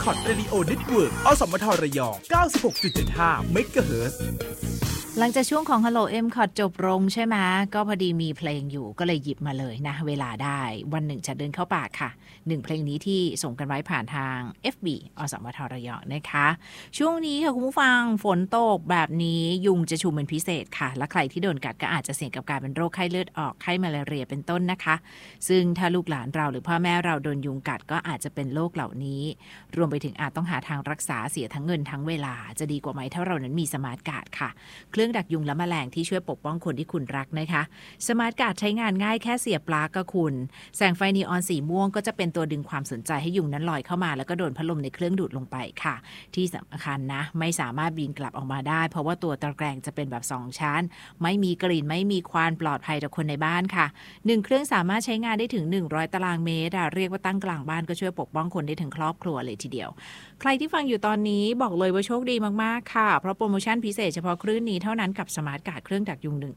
M.C. Radio Network อสมทระยอง 96.75 MHz หลังจากช่วงของ Hello M.C. จบลงใช่ไหมก็พอดีมีเพลงอยู่ก็เลยหยิบมาเลยนะเวลาได้วันหนึ่งจะเดินเข้าป่าค่ะ1เพลงนี้ที่ส่งกันไว้ผ่านทาง FB อสมทระยองนะคะช่วงนี้ค่ะคุณผู้ฟังฝนตกแบบนี้ยุงจะชุมเป็นพิเศษค่ะและใครที่โดนกัดก็อาจจะเสี่ยงกับการเป็นโรคไข้เลือดออกไข้มาลาเรียเป็นต้นนะคะซึ่งถ้าลูกหลานเราหรือพ่อแม่เราโดนยุงกัดก็อาจจะเป็นโรคเหล่านี้รวมไปถึงอาจต้องหาทางรักษาเสียทั้งเงินทั้งเวลาจะดีกว่าไหมถ้าเรานั้นมีสมาร์ทการ์ดค่ะเครื่องดักยุงและแมลงที่ช่วยปกป้องคนที่คุณรักนะคะสมาร์ทการ์ดใช้งานง่ายแค่เสียบปลั๊กก็คุณแสงไฟนีออนสีม่วงก็จะเป็นตัวดึงความสนใจให้ยุงนั้นลอยเข้ามาแล้วก็โดนพัดลมในเครื่องดูดลงไปค่ะที่สำคัญนะไม่สามารถบินกลับออกมาได้เพราะว่าตัวตะแกรงจะเป็นแบบ2ชั้นไม่มีกลิ่นไม่มีควันปลอดภัยต่อคนในบ้านค่ะ1เครื่องสามารถใช้งานได้ถึง100ตารางเมตรเรียกว่าตั้งกลางบ้านก็ช่วยปกป้องคนได้ถึงครอบครัวเลยทีเดียวใครที่ฟังอยู่ตอนนี้บอกเลยว่าโชคดีมากๆค่ะเพราะโปรโมชั่นพิเศษเฉพาะคลื่นนี้เท่านั้นกับสมาร์ทการ์ดเครื่องดักยุง1